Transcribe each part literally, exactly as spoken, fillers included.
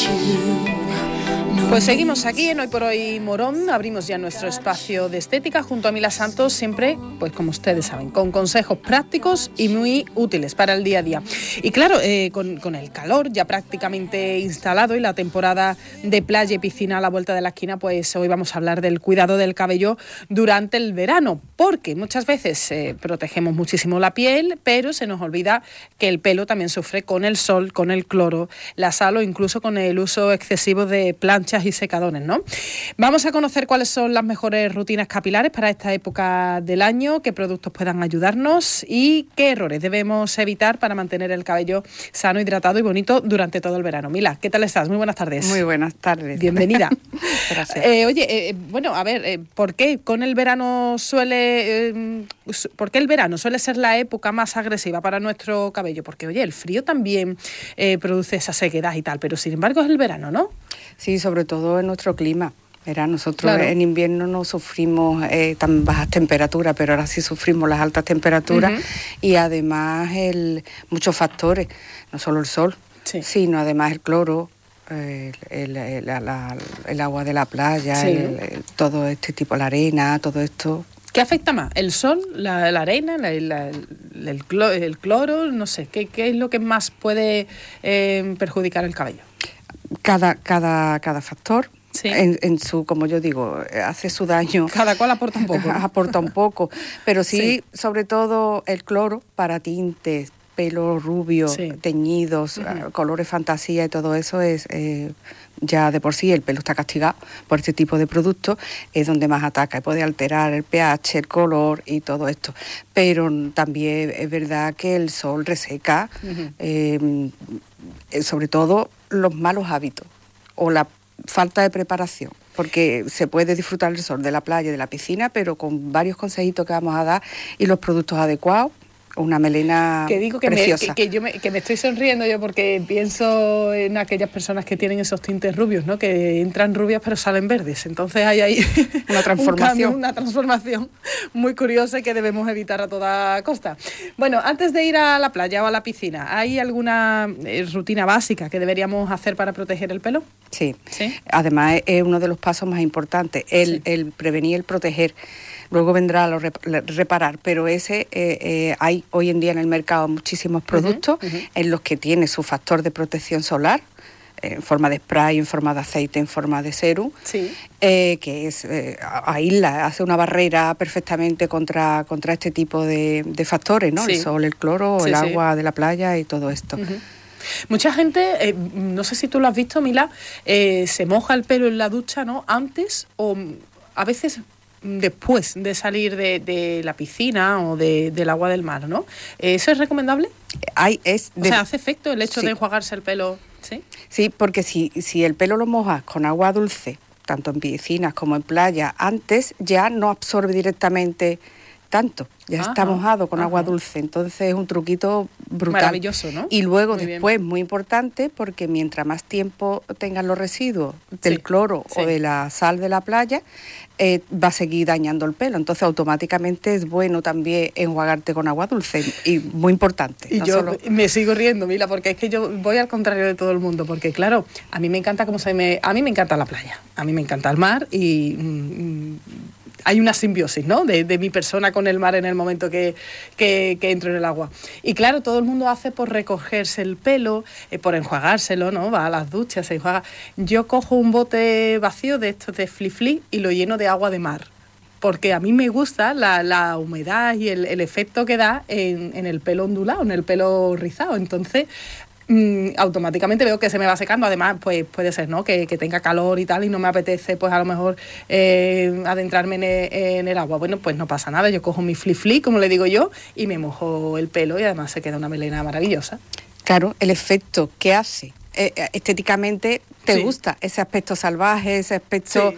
Pues seguimos aquí en Hoy por Hoy Morón, abrimos ya nuestro espacio de estética junto a Mila Santos, siempre, pues como ustedes saben, con consejos prácticos y muy útiles para el día a día. Y claro, eh, con, con el calor ya prácticamente instalado y la temporada de playa y piscina a la vuelta de la esquina, pues hoy vamos a hablar del cuidado del cabello durante el verano, porque muchas veces eh, protegemos muchísimo la piel, pero se nos olvida que el pelo también sufre con el sol, con el cloro, la sal o incluso con el uso excesivo de planchas y secadores, ¿no? Vamos a conocer cuáles son las mejores rutinas capilares para esta época del año, qué productos puedan ayudarnos y qué errores debemos evitar para mantener el cabello sano, hidratado y bonito durante todo el verano. Mila, ¿qué tal estás? Muy buenas tardes. Muy buenas tardes. Bienvenida. Gracias. Eh, oye, eh, bueno, a ver, eh, ¿por qué con el verano suele, eh, por qué el verano suele ser la época más agresiva para nuestro cabello? Porque, oye, el frío también eh, produce esa sequedad y tal, pero sin embargo es el verano, ¿no? Sí, sobre todo en nuestro clima. Era, nosotros Claro. en invierno no sufrimos eh, tan bajas temperaturas, pero ahora sí sufrimos las altas temperaturas. Uh-huh. Y además el, muchos factores, no solo el sol, sí. sino además el cloro, el, el, el, la, la, el agua de la playa, sí. el, el, todo este tipo, la arena, todo esto. ¿Qué afecta más? ¿El sol, la, la arena, la, la, el, cloro, el cloro? No sé, ¿qué, qué es lo que más puede eh, perjudicar el cabello? Cada, cada, cada factor, sí. en, en su, como yo digo, hace su daño. Cada cual aporta un poco. ¿no? Aporta un poco, pero sí, sí, sobre todo el cloro para tintes, pelo rubio, sí. teñidos, uh-huh. colores fantasía y todo eso es... Eh, ya de por sí el pelo está castigado por este tipo de productos, es donde más ataca y puede alterar el pH, el color y todo esto. Pero también es verdad que el sol reseca, uh-huh. eh, sobre todo los malos hábitos o la falta de preparación, porque se puede disfrutar el sol de la playa y de la piscina, pero con varios consejitos que vamos a dar y los productos adecuados. Una melena que digo que preciosa. Me, que, que yo me, que me estoy sonriendo yo porque pienso en aquellas personas que tienen esos tintes rubios, ¿no? Que entran rubias pero salen verdes. Entonces hay ahí una transformación, un cambio, una transformación muy curiosa que debemos evitar a toda costa. Bueno, antes de ir a la playa o a la piscina, ¿hay alguna rutina básica que deberíamos hacer para proteger el pelo? Sí. ¿Sí? Además es uno de los pasos más importantes, el, sí. el prevenir, el proteger. Luego vendrá lo rep- reparar, pero ese eh, eh, hay hoy en día en el mercado muchísimos productos uh-huh, uh-huh. en los que tiene su factor de protección solar, eh, en forma de spray, en forma de aceite, en forma de serum, sí. eh, que es eh, aísla, hace una barrera perfectamente contra, contra este tipo de, de factores, ¿no? Sí. El sol, el cloro, sí, el agua sí. de la playa y todo esto. Uh-huh. Mucha gente, eh, no sé si tú lo has visto, Mila, eh, se moja el pelo en la ducha, ¿no? Antes o a veces... después de salir de, de la piscina o de, del agua del mar, ¿no? ¿Eso es recomendable? Hay, es de... O sea, ¿hace efecto el hecho sí. de enjuagarse el pelo? Sí, sí, porque si, si el pelo lo mojas con agua dulce, tanto en piscinas como en playa, antes ya no absorbe directamente tanto, ya ajá, está mojado con ajá. agua dulce, entonces es un truquito brutal. Maravilloso, ¿no? Y luego muy después, bien. muy importante, porque mientras más tiempo tengan los residuos del sí, cloro sí. o de la sal de la playa, eh, va a seguir dañando el pelo, entonces automáticamente es bueno también enjuagarte con agua dulce, y muy importante. Y no yo solo... me sigo riendo, Mila, porque es que yo voy al contrario de todo el mundo, porque claro, a mí me encanta como se me... a mí me encanta la playa, a mí me encanta el mar y... Mm, hay una simbiosis, ¿no? De, de mi persona con el mar en el momento que, que, que entro en el agua. Y claro, todo el mundo hace por recogerse el pelo, eh, por enjuagárselo, ¿no? Va a las duchas, se enjuaga. Yo cojo un bote vacío de estos de Fli-Fli y lo lleno de agua de mar. Porque a mí me gusta la, la humedad y el, el efecto que da en, en el pelo ondulado, en el pelo rizado. Entonces... Mm, automáticamente veo que se me va secando. Además, pues puede ser, ¿no? Que, que tenga calor y tal y no me apetece, pues a lo mejor eh, adentrarme en el, en el agua. Bueno, pues no pasa nada. Yo cojo mi fli-fli, como le digo yo, y me mojo el pelo y además se queda una melena maravillosa. Claro, el efecto que hace eh, estéticamente te sí. gusta ese aspecto salvaje, ese aspecto sí.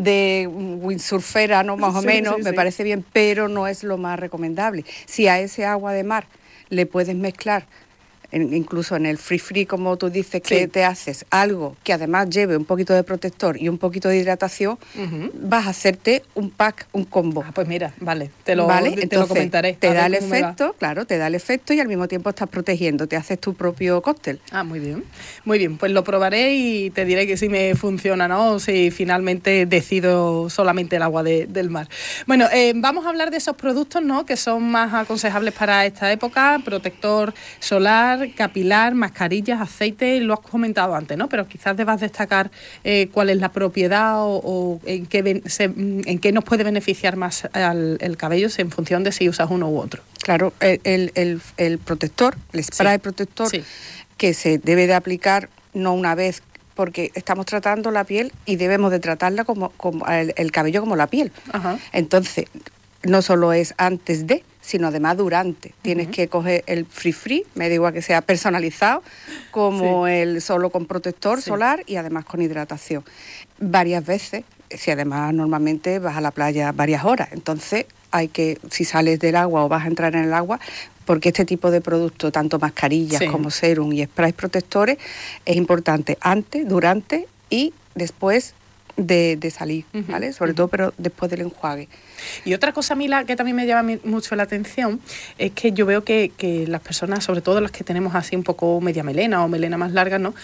de windsurfera, ¿no? Más o sí, menos, sí, me sí. parece bien, pero no es lo más recomendable. Si a ese agua de mar le puedes mezclar en, incluso en el free free, como tú dices, que sí. te haces algo que además lleve un poquito de protector y un poquito de hidratación, uh-huh. vas a hacerte un pack, un combo. Ah, pues mira, vale, te lo, ¿Vale? te Entonces, lo comentaré. Te da el efecto, claro, te da el efecto y al mismo tiempo estás protegiendo, te haces tu propio cóctel. Ah, muy bien, muy bien, pues lo probaré y te diré que si me funciona, ¿no? O si finalmente decido solamente el agua de, del mar. Bueno, eh, vamos a hablar de esos productos, ¿no? Que son más aconsejables para esta época: protector solar, capilar, mascarillas, aceite. Lo has comentado antes, ¿no? Pero quizás debas destacar eh, cuál es la propiedad o, o en qué se, en qué nos puede beneficiar más al, el cabello en función de si usas uno u otro. Claro, el, el, el, el protector, el spray sí. protector, sí. que se debe de aplicar no una vez, porque estamos tratando la piel y debemos de tratarla como, como el, el cabello como la piel. Ajá. Entonces, no solo es antes de, sino además durante. Tienes uh-huh. que coger el free free, me da igual que sea personalizado, como sí. el solo con protector sí. solar y además con hidratación. Varias veces, si además normalmente vas a la playa varias horas, entonces hay que, si sales del agua o vas a entrar en el agua, porque este tipo de producto, tanto mascarillas sí. como serum y sprays protectores, es importante antes, durante y después de, de salir, uh-huh. ¿vale? Sobre uh-huh. todo, pero después del enjuague. Y otra cosa, Mila, que también me llama mucho la atención, es que yo veo que, que las personas, sobre todo las que tenemos así un poco media melena o melena más larga, ¿no?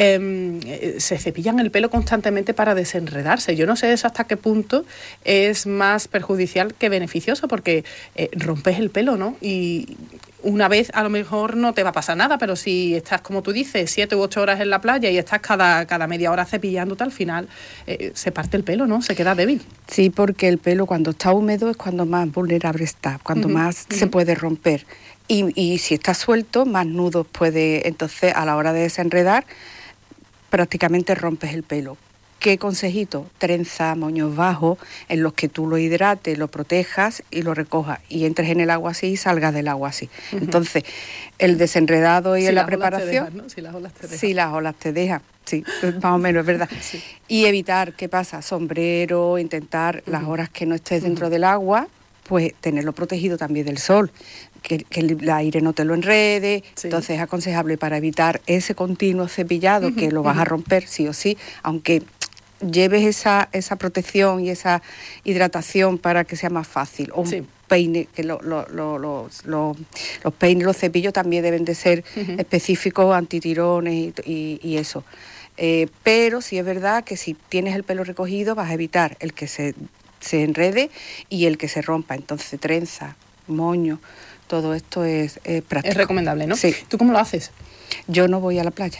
Eh, se cepillan el pelo constantemente para desenredarse. Yo no sé eso hasta qué punto es más perjudicial que beneficioso, porque eh, rompes el pelo, ¿no? Y una vez a lo mejor no te va a pasar nada, pero si estás, como tú dices, siete u ocho horas en la playa y estás cada, cada media hora cepillándote, al final eh, se parte el pelo, ¿no? Se queda débil. Sí, porque el pelo cuando está húmedo es cuando más vulnerable está, cuando uh-huh, más uh-huh. se puede romper. Y, y si está suelto, más nudos puede, entonces a la hora de desenredar, prácticamente rompes el pelo. ¿Qué consejito? Trenza, moños bajos, en los que tú lo hidrates, lo protejas y lo recojas. Y entres en el agua así y salgas del agua así. Uh-huh. Entonces, el desenredado y si en la preparación... Dejan, ¿no? Si las olas te dejan. Si las olas te dejan, sí, más o menos, es verdad. Sí. Y evitar, ¿qué pasa? Sombrero, intentar uh-huh. las horas que no estés dentro uh-huh. del agua, pues tenerlo protegido también del sol. Que, que el aire no te lo enrede, sí. entonces es aconsejable para evitar ese continuo cepillado uh-huh. que lo vas uh-huh. a romper sí o sí, aunque lleves esa, esa protección y esa hidratación para que sea más fácil. O un sí. peine, que lo, lo, lo, los, los, los peines, los cepillos también deben de ser uh-huh. específicos, antitirones y, y, y eso. Eh, pero sí es verdad que si tienes el pelo recogido vas a evitar el que se, se enrede y el que se rompa. Entonces trenza, moño, todo esto es, es práctico. Es recomendable, ¿no? Sí. ¿Tú cómo lo haces? Yo no voy a la playa.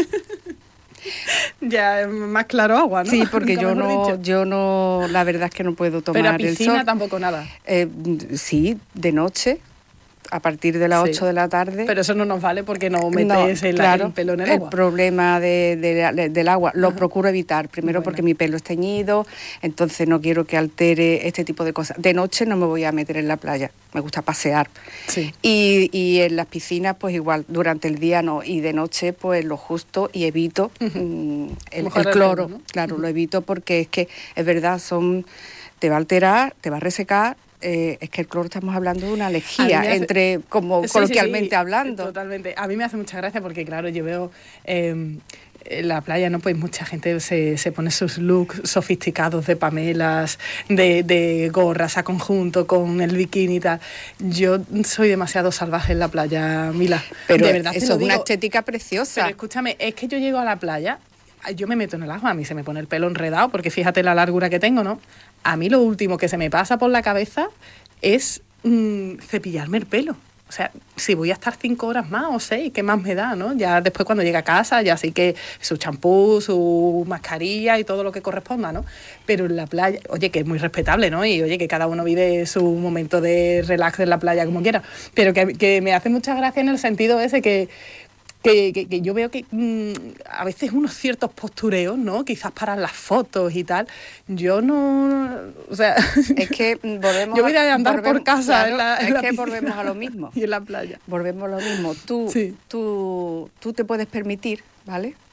Ya es más claro agua, ¿no? Sí, porque yo no, yo no, la verdad es que no puedo tomar el sol. Pero a piscina tampoco nada. Eh, sí, de noche, a partir de las sí. ocho de la tarde. Pero eso no nos vale porque no metes no, el, claro, el pelo en el agua. El problema de, de, de, del agua lo Ajá. procuro evitar, primero bueno. porque mi pelo es teñido, entonces no quiero que altere este tipo de cosas. De noche no me voy a meter en la playa, me gusta pasear. Sí. Y, y en las piscinas pues igual, durante el día no, y de noche pues lo justo y evito uh-huh. mm, el, el cloro, el pelo, ¿no? Claro, uh-huh. lo evito porque es que es verdad, son te va a alterar, te va a resecar. Eh, es que el cloro estamos hablando de una lejía, hace... entre como sí, coloquialmente sí, sí, hablando. Totalmente. A mí me hace mucha gracia porque, claro, yo veo eh, en la playa, ¿no? Pues mucha gente se, se pone sus looks sofisticados de pamelas, de, de gorras a conjunto con el bikini y tal. Yo soy demasiado salvaje en la playa, Mila. Pero de verdad, eso es una estética preciosa. Pero escúchame, es que yo llego a la playa, yo me meto en el agua, a mí se me pone el pelo enredado porque fíjate la largura que tengo, ¿no? A mí lo último que se me pasa por la cabeza es mmm, cepillarme el pelo. O sea, si voy a estar cinco horas más o seis, ¿qué más me da, no? Ya después cuando llega a casa, ya sí que su champú, su mascarilla y todo lo que corresponda, ¿no? Pero en la playa, oye, que es muy respetable, ¿no? Y oye, que cada uno vive su momento de relax en la playa como quiera. Pero que, que me hace mucha gracia en el sentido ese que... Que, que, que yo veo que mmm, a veces unos ciertos postureos, ¿no? Quizás para las fotos y tal. Yo no... O sea... Es que volvemos... Yo voy a andar volvemos, por casa claro, en la, en es la que piscina, volvemos a lo mismo. Y en la playa. Volvemos a lo mismo. Tú, sí. tú, tú te puedes permitir, ¿vale?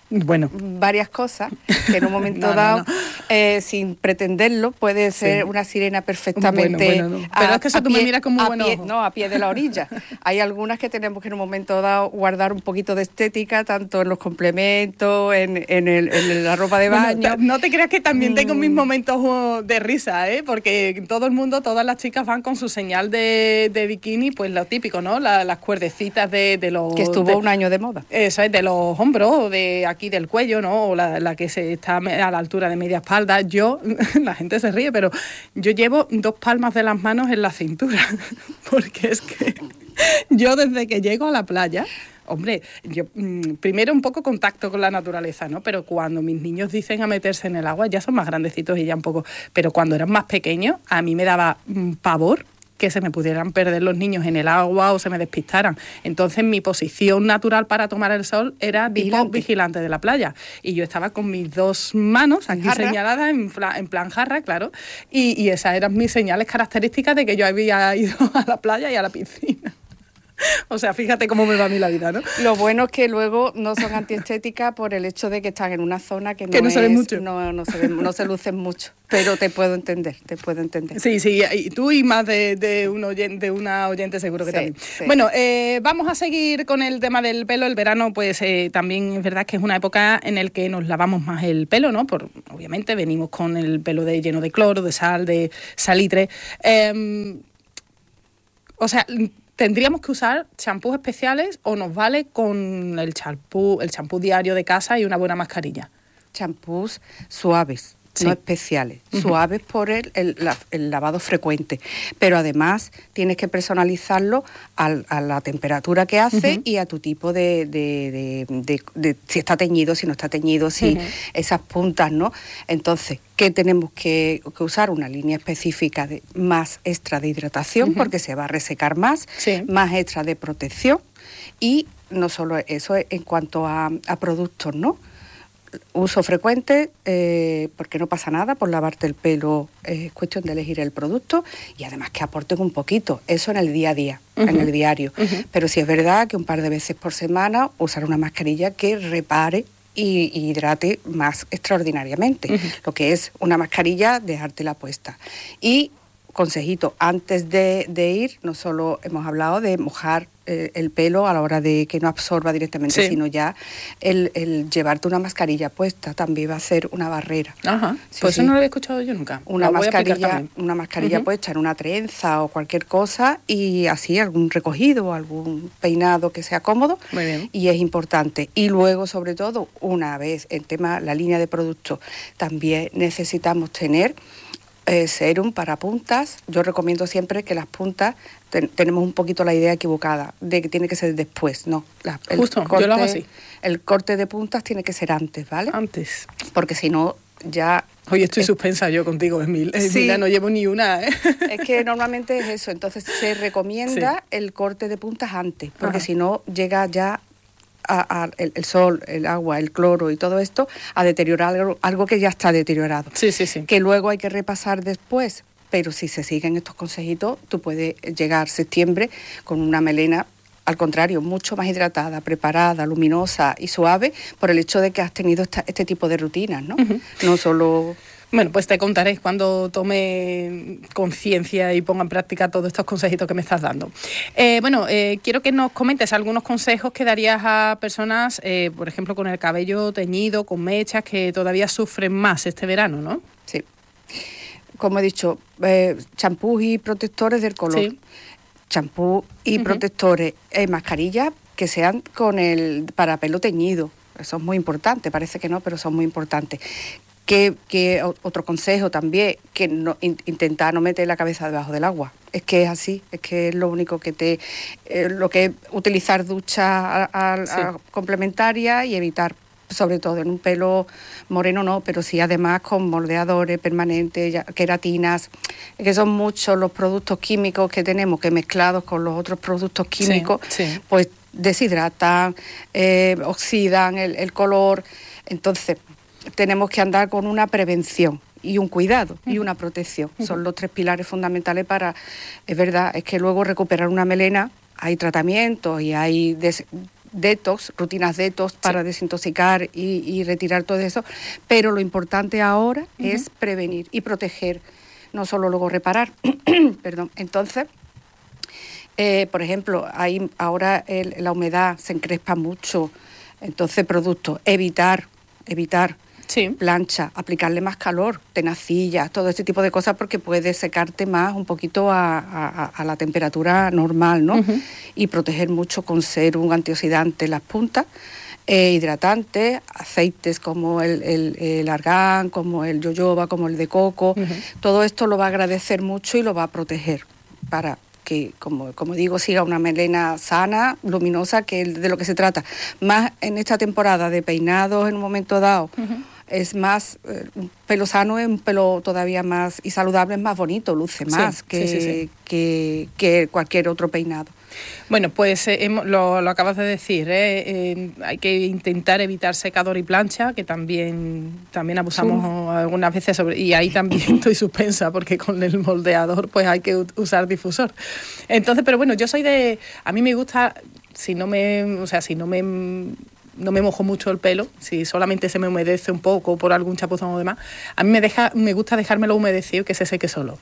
bueno. varias cosas, que en un momento no, dado, no, no. Eh, sin pretenderlo, puede ser sí. una sirena perfectamente... Bueno, bueno, no. Pero a, es que eso tú pie, me miras como bueno pie, No, a pie de la orilla. Hay algunas que tenemos que en un momento dado guardar un poquito de estética, tanto en los complementos, en, en, el, en la ropa de baño. Bueno, no te creas que también mm. tengo mis momentos de risa, ¿eh? Porque todo el mundo, todas las chicas van con su señal de, de bikini, pues lo típico, ¿no? La, las cuerdecitas de, de los... Que estuvo de, un año de moda. Eso es, de los hombros, de aquí del cuello, ¿no? O la, la que se está a la altura de media espalda. Yo, la gente se ríe, pero yo llevo dos palmas de las manos en la cintura, porque es que yo desde que llego a la playa... Hombre, yo mmm, primero un poco contacto con la naturaleza, ¿no? Pero cuando mis niños dicen a meterse en el agua, ya son más grandecitos y ya un poco... Pero cuando eran más pequeños, a mí me daba mmm, pavor que se me pudieran perder los niños en el agua o se me despistaran. Entonces mi posición natural para tomar el sol era tipo vigilante de la playa. Y yo estaba con mis dos manos aquí jarra. señaladas en, en plan jarra, claro. Y, y esas eran mis señales características de que yo había ido a la playa y a la piscina. O sea, fíjate cómo me va a mí la vida, ¿no? Lo bueno es que luego no son antiestéticas por el hecho de que están en una zona que no, que no es, se ve mucho. No, no, se ve, no se lucen mucho. Pero te puedo entender, te puedo entender. Sí, sí, y tú y más de, de, un oyente, de una oyente seguro que sí, también. Sí. Bueno, eh, vamos a seguir con el tema del pelo. El verano, pues eh, también es verdad que es una época en la que nos lavamos más el pelo, ¿no? Por, obviamente venimos con el pelo de, lleno de cloro, de sal, de salitre. Eh, o sea... ¿Tendríamos que usar champús especiales o nos vale con el champú, el champú diario de casa y una buena mascarilla? Champús suaves, sí. no especiales. Uh-huh. Suaves por el, el, la, el lavado frecuente. Pero además tienes que personalizarlo al, a la temperatura que hace uh-huh. y a tu tipo de, de, de, de, de, de... si está teñido, si no está teñido, si uh-huh. esas puntas, ¿no? Entonces... que tenemos que, que usar una línea específica de más extra de hidratación, uh-huh. porque se va a resecar más, sí. más extra de protección, y no solo eso en cuanto a, a productos, ¿no? Uso frecuente, eh, porque no pasa nada por lavarte el pelo, es cuestión de elegir el producto y además que aporten un poquito, eso en el día a día, uh-huh. en el diario. Uh-huh. Pero sí es verdad que un par de veces por semana usar una mascarilla que repare y hidrate más extraordinariamente. Uh-huh. Lo que es una mascarilla, dejártela puesta. Y, consejito, antes de, de ir, no solo hemos hablado de mojar eh, el pelo a la hora de que no absorba directamente, sí. sino ya el, el llevarte una mascarilla puesta también va a ser una barrera. Ajá, sí, pues sí. eso no lo había escuchado yo nunca. Una mascarilla, una mascarilla uh-huh. puesta en una trenza o cualquier cosa y así algún recogido o algún peinado que sea cómodo. Muy bien. Y es importante. Y luego, sobre todo, una vez el tema, la línea de productos, también necesitamos tener Eh, serum para puntas. Yo recomiendo siempre que las puntas, ten, tenemos un poquito la idea equivocada de que tiene que ser después, no. La, el Justo, corte, yo lo hago así. El corte de puntas tiene que ser antes, ¿vale? Antes. Porque si no, ya... Hoy estoy eh, suspensa yo contigo, Emil. Sí, Mira, no llevo ni una, ¿eh? Es que normalmente es eso, entonces se recomienda sí. el corte de puntas antes, porque Ajá. si no llega ya... A, a, el, el sol, el agua, el cloro y todo esto a deteriorar algo, algo que ya está deteriorado. Sí, sí, sí. Que luego hay que repasar después, pero si se siguen estos consejitos, tú puedes llegar septiembre con una melena, al contrario, mucho más hidratada, preparada, luminosa y suave, por el hecho de que has tenido esta, este tipo de rutinas, ¿no? Uh-huh. No solo... Bueno, pues te contaré cuando tome conciencia y ponga en práctica todos estos consejitos que me estás dando. Eh, bueno, eh, quiero que nos comentes algunos consejos que darías a personas, eh, por ejemplo, con el cabello teñido, con mechas, que todavía sufren más este verano, ¿no? Sí. Como he dicho, eh, champús y protectores del color. Sí. Champú y uh-huh. protectores, eh, mascarillas que sean con el para pelo teñido. Eso es muy importante, parece que no, pero son muy importantes. Que, que otro consejo también, que no, in, intentar no meter la cabeza debajo del agua. Es que es así, es que es lo único que te... Eh, lo que es utilizar duchas a, a, sí. a complementarias y evitar, sobre todo en un pelo moreno no, pero sí además con moldeadores permanentes, queratinas, que son muchos los productos químicos que tenemos, que mezclados con los otros productos químicos, sí, sí. pues deshidratan, eh, oxidan el, el color. Entonces... tenemos que andar con una prevención y un cuidado uh-huh. y una protección. Uh-huh. Son los tres pilares fundamentales para... Es verdad, es que luego recuperar una melena hay tratamientos y hay des, detox, rutinas detox para sí. desintoxicar y, y retirar todo eso, pero lo importante ahora uh-huh. es prevenir y proteger, no solo luego reparar. Perdón. Entonces, eh, por ejemplo, hay ahora el, la humedad se encrespa mucho, entonces productos, evitar, evitar sí. plancha, aplicarle más calor, tenacillas, todo este tipo de cosas porque puede secarte más un poquito a, a, a la temperatura normal, ¿no? Uh-huh. Y proteger mucho con serum antioxidante las puntas, eh, hidratantes, aceites como el, el, el argán, como el jojoba, como el de coco, uh-huh. todo esto lo va a agradecer mucho y lo va a proteger para que, como, como digo, siga una melena sana, luminosa, que es de lo que se trata. Más en esta temporada de peinados en un momento dado, uh-huh. es más, eh, un pelo sano es un pelo todavía más, y saludable es más bonito, luce más sí, que, sí, sí, sí. Que, que cualquier otro peinado. Bueno, pues eh, hemos, lo, lo acabas de decir, ¿eh? Eh, hay que intentar evitar secador y plancha, que también, también abusamos sí. algunas veces, sobre, y ahí también estoy suspensa, porque con el moldeador pues hay que usar difusor. Entonces, pero bueno, yo soy de, a mí me gusta, si no me, o sea, si no me... no me mojo mucho el pelo, si solamente se me humedece un poco por algún chapuzón o demás, a mí me deja, me gusta dejármelo humedecido, que se seque solo.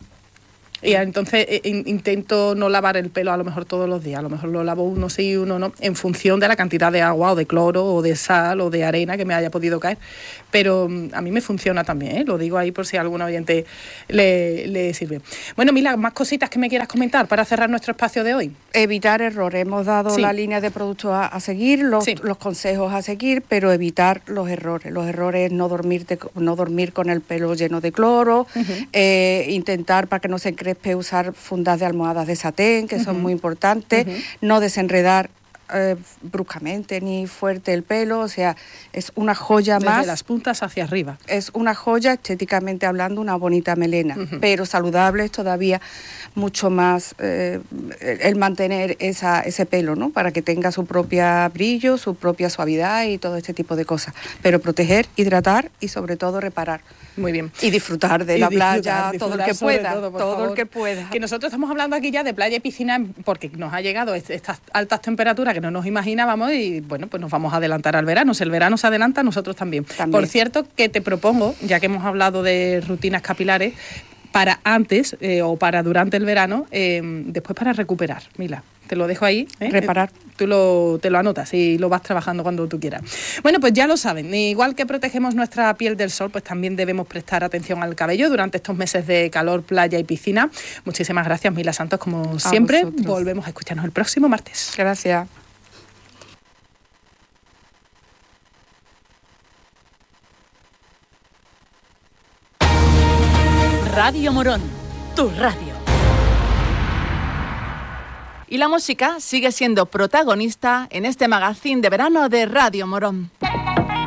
Y entonces eh, intento no lavar el pelo a lo mejor todos los días, a lo mejor lo lavo uno sí, uno no, en función de la cantidad de agua o de cloro o de sal o de arena que me haya podido caer. Pero a mí me funciona también, ¿eh? Lo digo ahí por si a algún oyente le, le sirve. Bueno, Mila, más cositas que me quieras comentar para cerrar nuestro espacio de hoy. Evitar errores. Hemos dado sí. la línea de productos a, a seguir, los, sí. los consejos a seguir, pero evitar los errores. Los errores, no dormirte, no dormir con el pelo lleno de cloro, uh-huh. eh, intentar para que no se encrespe usar fundas de almohadas de satén, que uh-huh. son muy importantes, uh-huh. no desenredar eh, bruscamente ni fuerte el pelo, o sea, es una joya Desde más. Desde las puntas hacia arriba. Es una joya, estéticamente hablando, una bonita melena, uh-huh. pero saludable es todavía mucho más eh, el mantener esa, ese pelo, ¿no? Para que tenga su propia brillo, su propia suavidad y todo este tipo de cosas. Pero proteger, hidratar y sobre todo reparar. Muy bien. Y disfrutar de y la disfrutar, playa, disfrutar todo el que pueda, todo, todo favor, el que pueda. Que nosotros estamos hablando aquí ya de playa y piscina porque nos ha llegado estas altas temperaturas que no nos imaginábamos y bueno, pues nos vamos a adelantar al verano. Si el verano se adelanta, nosotros también. también. Por cierto, que te propongo, ya que hemos hablado de rutinas capilares, para antes eh, o para durante el verano, eh, después para recuperar, Mila. Te lo dejo ahí. ¿eh? Reparar. Tú lo, te lo anotas y lo vas trabajando cuando tú quieras. Bueno, pues ya lo saben. Igual que protegemos nuestra piel del sol, pues también debemos prestar atención al cabello durante estos meses de calor, playa y piscina. Muchísimas gracias, Mila Santos, como siempre. Volvemos a escucharnos el próximo martes. Gracias. Radio Morón, tu radio. Y la música sigue siendo protagonista en este magazine de verano de Radio Morón.